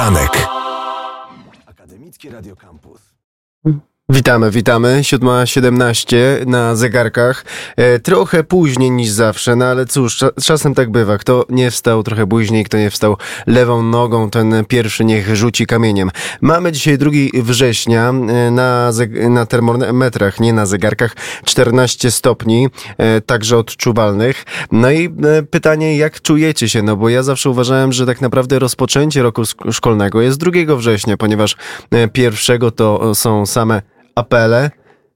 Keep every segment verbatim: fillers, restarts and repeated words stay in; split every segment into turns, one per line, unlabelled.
Anek. Akademickie Radio Campus.
Witamy, witamy. siódma siedemnaście na zegarkach. E, trochę później niż zawsze, no ale cóż, cza- czasem tak bywa. Kto nie wstał trochę później, kto nie wstał lewą nogą, ten pierwszy niech rzuci kamieniem. Mamy dzisiaj drugiego września e, na, zeg- na termometrach, nie na zegarkach, czternaście stopni, e, także odczuwalnych. No i e, pytanie, jak czujecie się? No bo ja zawsze uważałem, że tak naprawdę rozpoczęcie roku sk- szkolnego jest drugiego września, ponieważ e, pierwszego to są same apele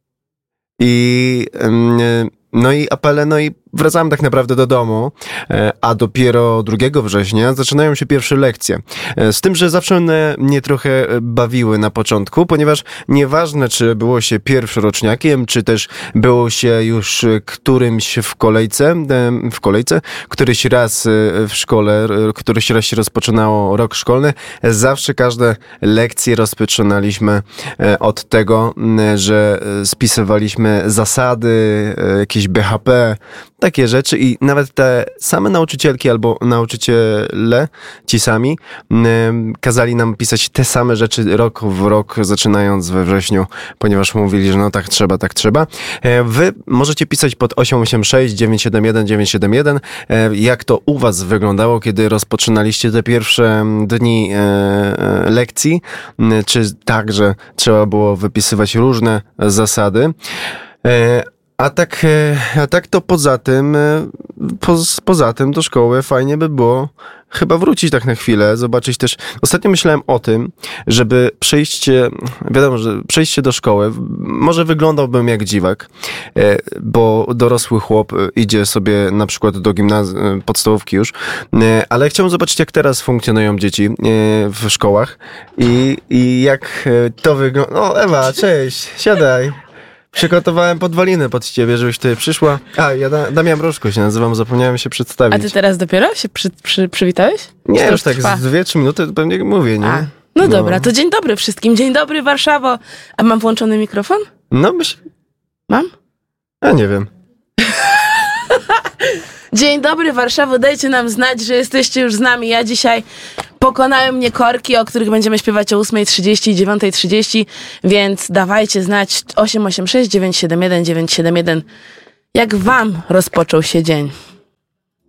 i no i apele, no i wracamy tak naprawdę do domu, a dopiero drugiego września zaczynają się pierwsze lekcje. Z tym, że zawsze one mnie trochę bawiły na początku, ponieważ nieważne, czy było się pierwszoroczniakiem, czy też było się już którymś w kolejce, w kolejce, któryś raz w szkole, któryś raz się rozpoczynało rok szkolny, zawsze każde lekcje rozpoczynaliśmy od tego, że spisywaliśmy zasady, jakieś B H P, takie rzeczy i nawet te same nauczycielki albo nauczyciele, ci sami, kazali nam pisać te same rzeczy rok w rok, zaczynając we wrześniu, ponieważ mówili, że no tak trzeba, tak trzeba. Wy możecie pisać pod osiem osiem sześć dziewięć siedem jeden dziewięć siedem jeden, jak to u was wyglądało, kiedy rozpoczynaliście te pierwsze dni lekcji, czy także trzeba było wypisywać różne zasady. A tak, a tak to poza tym, po, poza tym do szkoły fajnie by było chyba wrócić tak na chwilę, zobaczyć też. Ostatnio myślałem o tym, żeby przejście, wiadomo, że przejście do szkoły, może wyglądałbym jak dziwak, bo dorosły chłop idzie sobie na przykład do gimnazjum, podstawówki już, ale chciałbym zobaczyć, jak teraz funkcjonują dzieci w szkołach i, i jak to wygląda. O, Ewa, cześć, siadaj. Przygotowałem podwaliny pod ciebie, żebyś tutaj przyszła. A, ja da- Damian Mrożko się nazywam, zapomniałem się przedstawić.
A ty teraz dopiero się przy, przy, przywitałeś?
Nie, już tak trwa? z dwie, trzy minuty pewnie mówię, nie?
A, no, no dobra, to dzień dobry wszystkim. Dzień dobry, Warszawo. A mam włączony mikrofon?
No myśl...
Mam?
Ja nie wiem.
Dzień dobry, Warszawo. Dajcie nam znać, że jesteście już z nami. Ja dzisiaj pokonałem mnie korki, o których będziemy śpiewać o ósma trzydzieści i dziewiąta trzydzieści, więc dawajcie znać osiem osiem sześć dziewięć siedem jeden dziewięć siedem jeden, jak wam rozpoczął się dzień.